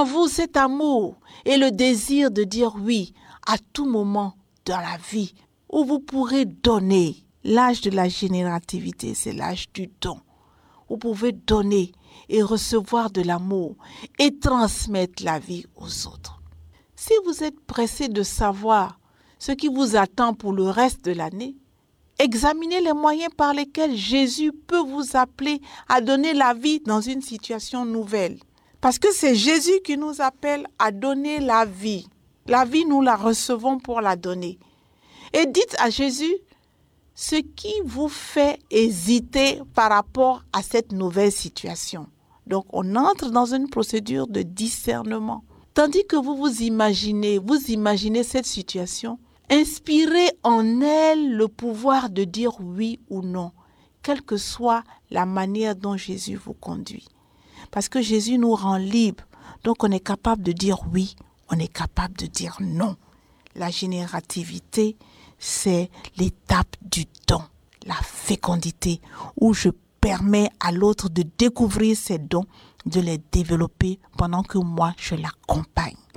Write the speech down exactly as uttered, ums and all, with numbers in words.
en vous cet amour et le désir de dire oui à tout moment dans la vie où vous pourrez donner. L'âge de la générativité, c'est l'âge du don. Vous pouvez donner et recevoir de l'amour et transmettre la vie aux autres. Si vous êtes pressé de savoir ce qui vous attend pour le reste de l'année, examinez les moyens par lesquels Jésus peut vous appeler à donner la vie dans une situation nouvelle. Parce que c'est Jésus qui nous appelle à donner la vie. La vie, nous la recevons pour la donner. Et dites à Jésus ce qui vous fait hésiter par rapport à cette nouvelle situation. Donc, on entre dans une procédure de discernement. Tandis que vous vous imaginez, vous imaginez cette situation, inspirez en elle le pouvoir de dire oui ou non, quelle que soit la manière dont Jésus vous conduit. Parce que Jésus nous rend libres, donc on est capable de dire oui, on est capable de dire non. La générativité, c'est l'étape du don, la fécondité, où je permets à l'autre de découvrir ses dons, de les développer pendant que moi je l'accompagne.